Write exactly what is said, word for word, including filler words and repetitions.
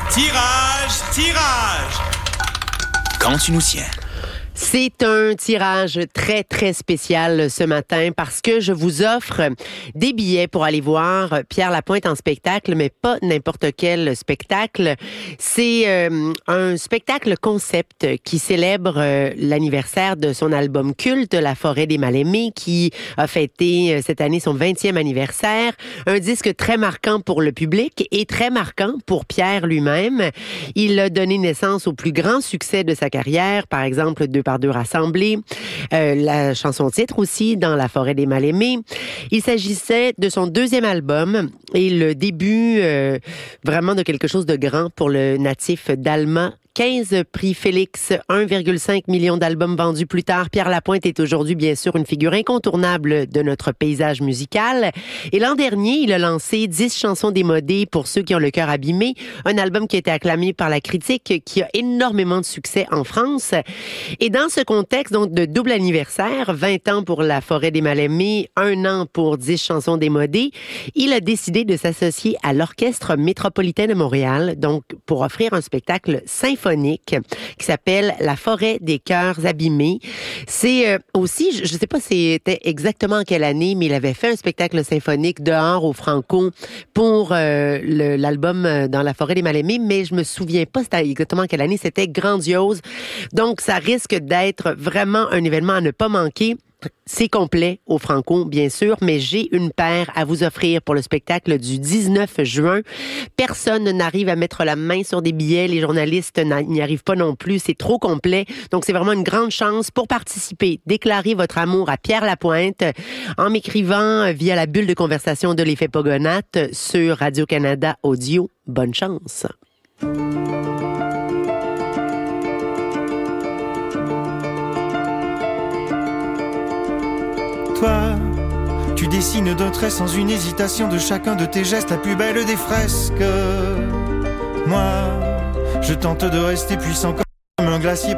Tirage, tirage. Quand tu nous tiens. C'est un tirage très, très spécial ce matin parce que je vous offre des billets pour aller voir Pierre Lapointe en spectacle, mais pas n'importe quel spectacle. C'est euh, un spectacle concept qui célèbre euh, l'anniversaire de son album culte, La Forêt des Mal-Aimés, qui a fêté euh, cette année son vingtième anniversaire. Un disque très marquant pour le public et très marquant pour Pierre lui-même. Il a donné naissance au plus grand succès de sa carrière, par exemple, deux par deux rassemblés, euh, la chanson titre aussi, Dans la forêt des mal-aimés. Il s'agissait de son deuxième album et le début euh, vraiment de quelque chose de grand pour le natif d'Alma. quinze prix Félix, un virgule cinq million d'albums vendus plus tard. Pierre Lapointe est aujourd'hui, bien sûr, une figure incontournable de notre paysage musical. Et l'an dernier, il a lancé dix chansons démodées pour ceux qui ont le cœur abîmé, un album qui a été acclamé par la critique, qui a énormément de succès en France. Et dans ce contexte, donc, de double anniversaire, vingt ans pour La Forêt des Mal-Aimés, un an pour dix chansons démodées, il a décidé de s'associer à l'Orchestre métropolitain de Montréal, donc, pour offrir un spectacle symphonique qui s'appelle La Forêt des cœurs abîmés. C'est euh, aussi, je ne sais pas c'était exactement en quelle année, mais il avait fait un spectacle symphonique dehors au Franco pour euh, le, l'album Dans la Forêt des Mal-Aimés, mais je me souviens pas c'était exactement en quelle année. C'était grandiose. Donc, ça risque d'être vraiment un événement à ne pas manquer. C'est complet au Franco, bien sûr, mais j'ai une paire à vous offrir pour le spectacle du dix-neuf juin. Personne n'arrive à mettre la main sur des billets. Les journalistes n'y arrivent pas non plus. C'est trop complet. Donc, c'est vraiment une grande chance pour participer. Déclarez votre amour à Pierre Lapointe en m'écrivant via la bulle de conversation de l'effet Pogonate sur Radio-Canada Audio. Bonne chance. Toi, tu dessines d'un trait sans une hésitation de chacun de tes gestes la plus belle des fresques. Moi, je tente de rester puissant comme un glacier.